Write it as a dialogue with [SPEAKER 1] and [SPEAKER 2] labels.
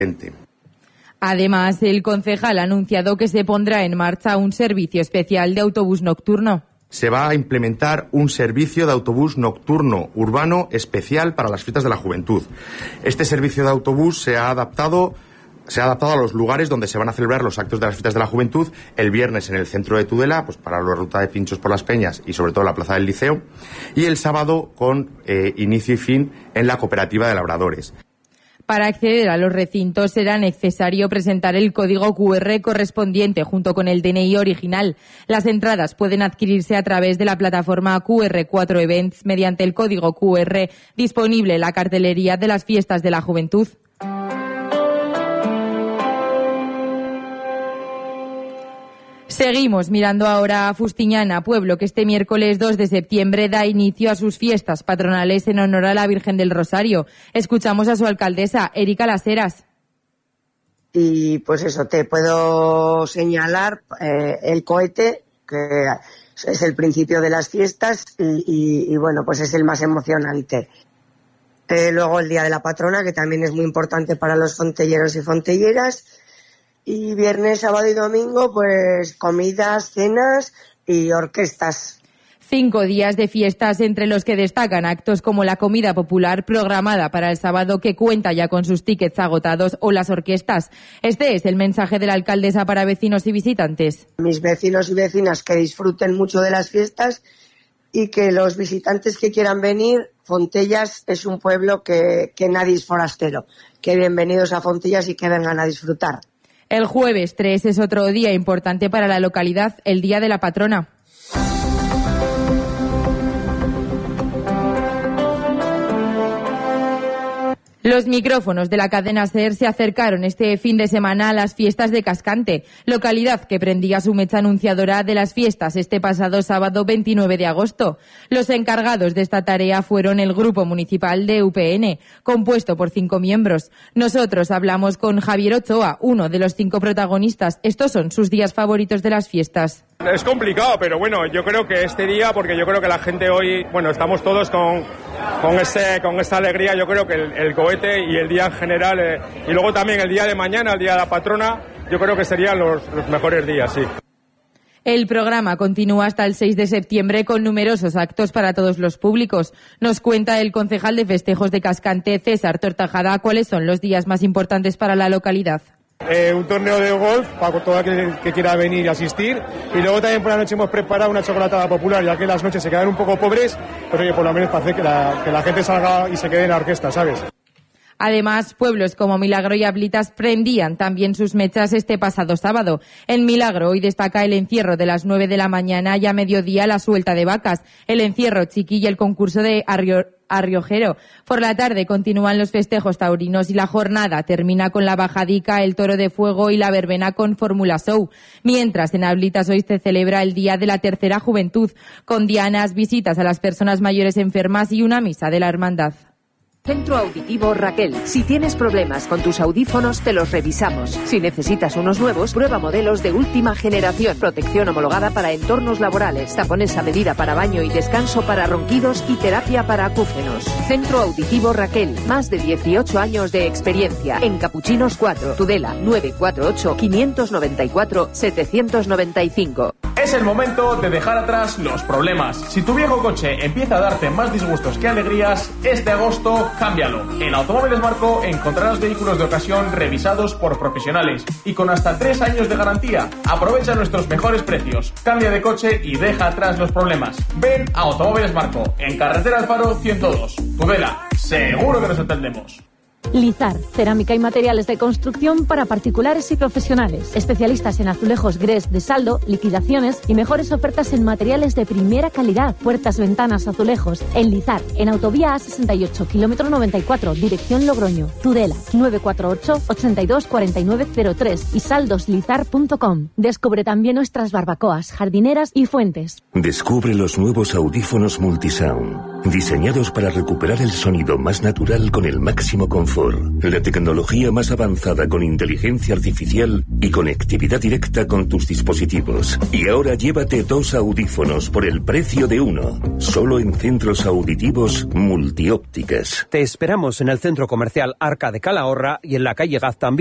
[SPEAKER 1] Además, el concejal ha anunciado que se pondrá en marcha un servicio especial de autobús nocturno.
[SPEAKER 2] Se va a implementar un servicio de autobús nocturno urbano especial para las fiestas de la juventud. Este servicio de autobús se ha adaptado a los lugares donde se van a celebrar los actos de las fiestas de la juventud. El viernes en el centro de Tudela, pues para la ruta de pinchos por las Peñas y sobre todo la plaza del Liceo. Y el sábado con inicio y fin en la cooperativa de labradores.
[SPEAKER 1] Para acceder a los recintos será necesario presentar el código QR correspondiente junto con el DNI original. Las entradas pueden adquirirse a través de la plataforma QR4 Events mediante el código QR disponible en la cartelería de las fiestas de la juventud. Seguimos mirando ahora a Fustiñana, pueblo que este miércoles 2 de septiembre da inicio a sus fiestas patronales en honor a la Virgen del Rosario. Escuchamos a su alcaldesa, Erika Las Heras.
[SPEAKER 3] Y pues eso, te puedo señalar el cohete, que es el principio de las fiestas y bueno, pues es el más emocionante. Luego el Día de la Patrona, que también es muy importante para los fontelleros y fontelleras. Y viernes, sábado y domingo, pues comidas, cenas y orquestas.
[SPEAKER 1] 5 días de fiestas entre los que destacan actos como la comida popular programada para el sábado que cuenta ya con sus tickets agotados o las orquestas. Este es el mensaje de la alcaldesa para vecinos y visitantes.
[SPEAKER 3] Mis vecinos y vecinas que disfruten mucho de las fiestas y que los visitantes que quieran venir, Fontellas es un pueblo que nadie es forastero. Que bienvenidos a Fontellas y que vengan a disfrutar.
[SPEAKER 1] El jueves 3 es otro día importante para la localidad, el Día de la Patrona. Los micrófonos de la cadena SER se acercaron este fin de semana a las fiestas de Cascante, localidad que prendía su mecha anunciadora de las fiestas este pasado sábado 29 de agosto. Los encargados de esta tarea fueron el Grupo Municipal de UPN, compuesto por 5 miembros. Nosotros hablamos con Javier Ochoa, uno de los 5 protagonistas. Estos son sus días favoritos de las fiestas.
[SPEAKER 4] Es complicado, pero bueno, yo creo que este día, porque yo creo que la gente hoy, bueno, estamos todos con esta alegría, yo creo que el cohete y el día en general, y luego también el día de mañana, el día de la patrona, yo creo que serían los mejores días, sí.
[SPEAKER 1] El programa continúa hasta el 6 de septiembre con numerosos actos para todos los públicos. Nos cuenta el concejal de festejos de Cascante, César Tortajada, cuáles son los días más importantes para la localidad.
[SPEAKER 4] Un torneo de golf para todo aquel que quiera venir y asistir, y luego también por la noche hemos preparado una chocolatada popular, ya que las noches se quedan un poco pobres, pero que por lo menos para hacer que la gente salga y se quede en la orquesta, ¿sabes?
[SPEAKER 1] Además, pueblos como Milagro y Ablitas prendían también sus mechas este pasado sábado. En Milagro hoy destaca el encierro de las 9 de la mañana y a mediodía la suelta de vacas, el encierro chiqui y el concurso de arriojero. Por la tarde continúan los festejos taurinos y la jornada termina con la bajadica, el toro de fuego y la verbena con Fórmula Show. Mientras en Ablitas hoy se celebra el Día de la Tercera Juventud, con dianas, visitas a las personas mayores enfermas y una misa de la hermandad.
[SPEAKER 5] Centro Auditivo Raquel. Si tienes problemas con tus audífonos, te los revisamos. Si necesitas unos nuevos, prueba modelos de última generación. Protección homologada para entornos laborales. Tapones a medida para baño y descanso para ronquidos y terapia para acúfenos. Centro Auditivo Raquel. Más de 18 años de experiencia. En Capuchinos 4, Tudela 948 594 795.
[SPEAKER 6] Es el momento de dejar atrás los problemas. Si tu viejo coche empieza a darte más disgustos que alegrías, este agosto cámbialo. En Automóviles Marco encontrarás vehículos de ocasión revisados por profesionales y con hasta 3 años de garantía. Aprovecha nuestros mejores precios. Cambia de coche y deja atrás los problemas. Ven a Automóviles Marco, en Carretera Alfaro 102, Tudela. Seguro que nos entendemos.
[SPEAKER 7] Lizar, cerámica y materiales de construcción para particulares y profesionales. Especialistas en azulejos Gres de saldo, liquidaciones y mejores ofertas en materiales de primera calidad. Puertas, ventanas, azulejos. En Lizar, en Autovía A68, kilómetro 94, dirección Logroño. Tudela, 948 82 49 03 y saldoslizar.com. Descubre también nuestras barbacoas, jardineras y fuentes.
[SPEAKER 8] Descubre los nuevos audífonos Multisound, diseñados para recuperar el sonido más natural con el máximo confort. Four, la tecnología más avanzada con inteligencia artificial y conectividad directa con tus dispositivos. Y ahora llévate 2 audífonos por el precio de uno, solo en centros auditivos Multiópticas.
[SPEAKER 9] Te esperamos en el centro comercial Arca de Calahorra y en la calle Gaztambide.